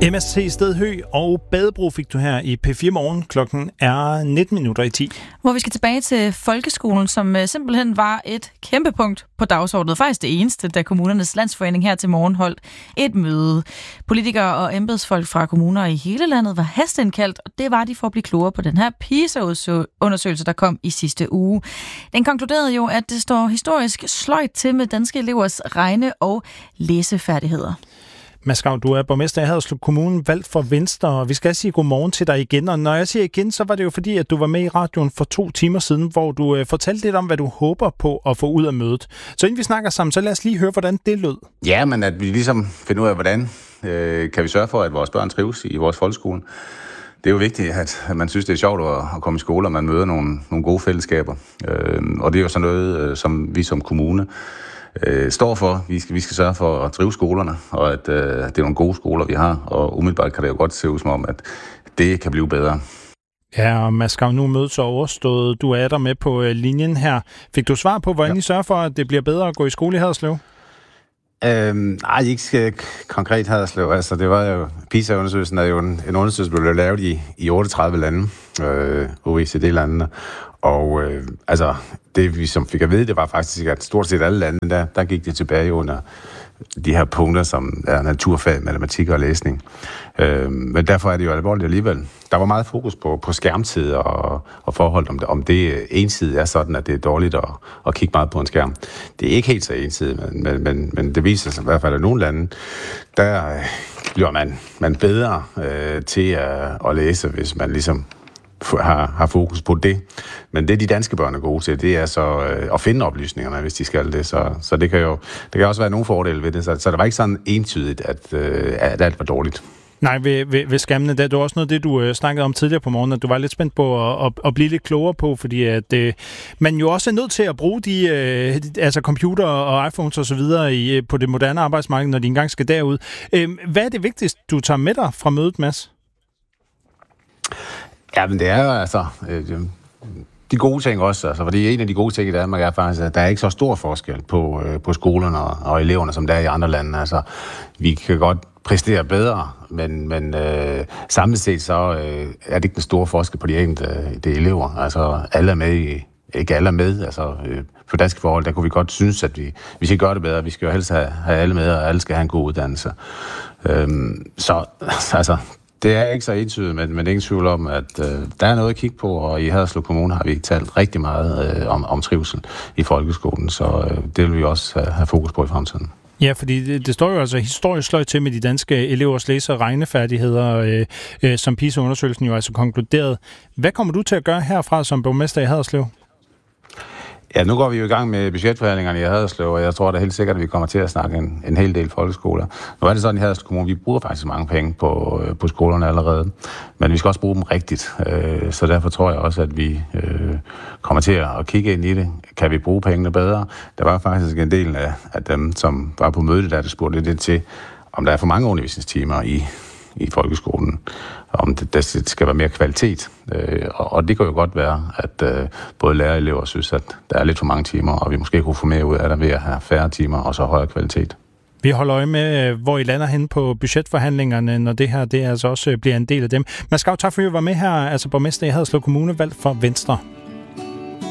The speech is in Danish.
MST Stedhø og Badebro fik du her i P4 Morgen. Klokken er 19:10. Hvor vi skal tilbage til folkeskolen, som simpelthen var et kæmpepunkt på dagsordenen. Faktisk det eneste, da Kommunernes Landsforening her til morgen holdt et møde. Politikere og embedsfolk fra kommuner i hele landet var hasteindkaldt, og det var de for at blive klogere på den her PISA-undersøgelse, der kom i sidste uge. Den konkluderede jo, at det står historisk sløjt til med danske elevers regne- og læsefærdigheder. Mads Skau, du er borgmester i Haderslev Kommune, valgt for Venstre, og vi skal sige godmorgen til dig igen. Og når jeg siger igen, så var det jo fordi, at du var med i radioen for 2 timer siden, hvor du fortalte lidt om, hvad du håber på at få ud af mødet. Så inden vi snakker sammen, så lad os lige høre, hvordan det lød. Ja, men at vi ligesom finder ud af, hvordan kan vi sørge for, at vores børn trives i vores folkeskole. Det er jo vigtigt, at man synes, det er sjovt at komme i skole, og man møder nogle gode fællesskaber. Og det er jo sådan noget, som vi som kommune står for. Vi skal sørge for at drive skolerne, og at det er nogle gode skoler, vi har. Og umiddelbart kan det jo godt se ud som om, at det kan blive bedre. Ja, og Mads Skau, nu mødet så overstået. Du er der med på linjen her. Fik du svar på, hvordan I sørger for, at det bliver bedre at gå i skole i Haderslev? Nej, ikke konkret Haderslev. Altså, det var jo, PISA-undersøgelsen er jo en undersøgelse, der blev lavet i 38 lande, OECD-landene. Og altså, det vi som fik at vide, det var faktisk, at stort set alle lande, der gik det tilbage under de her punkter, som er naturfag, matematik og læsning. Men derfor er det jo alvorligt alligevel. Der var meget fokus på skærmtid og forhold, om det ensidigt er sådan, at det er dårligt at kigge meget på en skærm. Det er ikke helt så ensidigt, men det viser sig i hvert fald, at nogle lande, der bliver man bedre til at læse, hvis man ligesom har fokus på det. Men det, de danske børn er gode til, det er så at finde oplysningerne, hvis de skal det. Så det kan også være nogle fordele ved det. Så der var ikke sådan entydigt, at alt var dårligt. Nej, ved skærmene, det var også noget det, du snakkede om tidligere på morgenen, at du var lidt spændt på at blive lidt klogere på, fordi at man jo også er nødt til at bruge de altså computer og iPhones og så videre på det moderne arbejdsmarked, når de engang skal derud. Hvad er det vigtigste, du tager med dig fra mødet, Mads? Ja, men det er jo altså de gode ting også, altså, fordi en af de gode ting i Danmark er faktisk, at der er ikke så stor forskel på skolerne og eleverne, som der er i andre lande. Altså, vi kan godt præstere bedre, men samlet set så er det ikke den store forskel på de enkelte elever. Altså, alle er med ikke alle er med. Altså, på danske forhold, der kunne vi godt synes, at vi skal gøre det bedre. Vi skal jo helst have alle med, og alle skal have en god uddannelse. Så altså, det er ikke så entydigt, men det er ingen tvivl om, at der er noget at kigge på, og i Haderslev Kommune har vi talt rigtig meget om trivsel i folkeskolen, så det vil vi også have fokus på i fremtiden. Ja, fordi det står jo altså historisk sløjt til med de danske elevers læse- og regnefærdigheder, som PISA-undersøgelsen jo altså konkluderet. Hvad kommer du til at gøre herfra som borgmester i Haderslev? Ja, nu går vi jo i gang med budgetforhandlingerne i Haderslev, og jeg tror da helt sikkert, at vi kommer til at snakke en hel del folkeskoler. Nu er det sådan i Haderslev Kommune, vi bruger faktisk mange penge på skolerne allerede, men vi skal også bruge dem rigtigt. Så derfor tror jeg også, at vi kommer til at kigge ind i det. Kan vi bruge pengene bedre? Der var faktisk en del af dem, som var på mødet, der spurgte lidt til, om der er for mange undervisningstimer i folkeskolen, om der skal være mere kvalitet. Og det kan jo godt være, at både lærere og elever synes, at der er lidt for mange timer, og vi måske kunne få mere ud af det ved at have færre timer og så højere kvalitet. Vi holder øje med, hvor I lander hen på budgetforhandlingerne, når det her det altså også bliver en del af dem. Mads Skau, tak fordi I var med her, altså borgmester i Haderslev Kommune, valgt for Venstre.